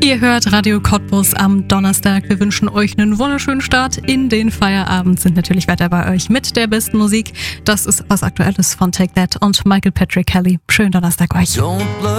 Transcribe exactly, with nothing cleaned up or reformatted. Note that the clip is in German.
Ihr hört Radio Cottbus am Donnerstag. Wir wünschen euch einen wunderschönen Start in den Feierabend, sind natürlich weiter bei euch mit der besten Musik. Das ist was Aktuelles von Take That und Michael Patrick Kelly. Schönen Donnerstag euch.